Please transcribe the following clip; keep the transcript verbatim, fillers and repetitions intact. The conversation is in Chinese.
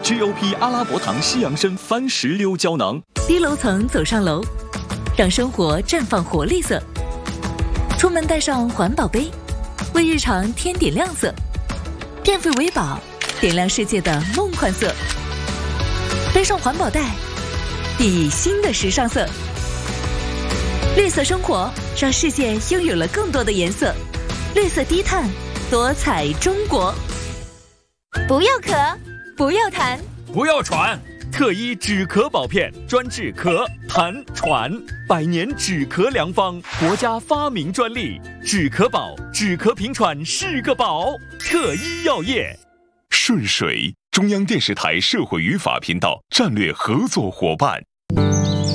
G O P 阿拉伯糖西洋参番石榴胶囊。 低楼层走上楼，让生活绽放活力色。出门带上环保杯，为日常添点亮色。电费为宝，点亮世界的梦幻色。背上环保袋，熠熠新的时尚色。绿色生活，让世界拥有了更多的颜色。绿色低碳，多彩中国。 不要咳，不要痰， 不要喘。特医止咳宝片，专治咳、痰、喘，百年止咳良方，国家发明专利。止咳宝，止咳平喘是个宝。特医药业。 顺水，中央电视台社会语法频道战略合作伙伴。